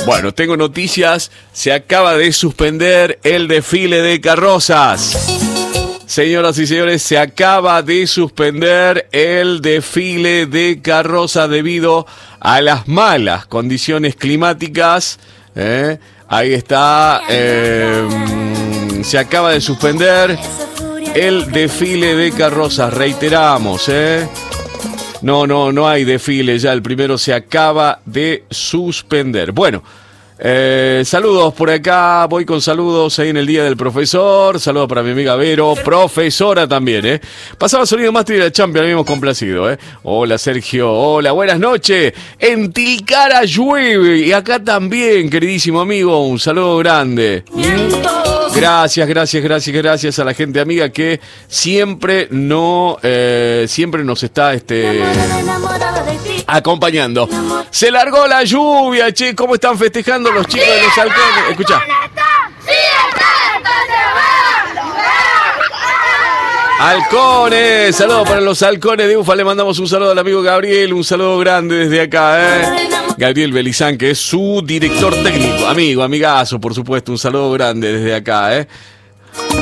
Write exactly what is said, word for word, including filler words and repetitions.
Bueno, tengo noticias. Se acaba de suspender el desfile de carrozas. Señoras y señores, se acaba de suspender el desfile de carrozas debido a las malas condiciones climáticas. ¿eh? Ahí está. Eh, se acaba de suspender el desfile de carrozas. Reiteramos, ¿eh? No, no, no hay desfile ya. El primero se acaba de suspender. Bueno. Eh, saludos por acá, voy con saludos ahí en el Día del Profesor. Saludos para mi amiga Vero, profesora también, ¿eh? Pasaba sonido más de la Champions, habíamos complacido, ¿eh? Hola Sergio, hola, buenas noches. En Tilcara llueve y acá también, queridísimo amigo, un saludo grande. ¿Mm? Gracias, gracias, gracias, gracias a la gente amiga que siempre no, eh, siempre nos está, este... acompañando. Se largó la lluvia, che, ¿cómo están festejando los chicos de los halcones? Escuchá. Halcones, saludos para los halcones de Ufa, le mandamos un saludo al amigo Gabriel, un saludo grande desde acá, ¿eh? Gabriel Belizán, que es su director técnico, amigo, amigazo, por supuesto, un saludo grande desde acá, ¿eh?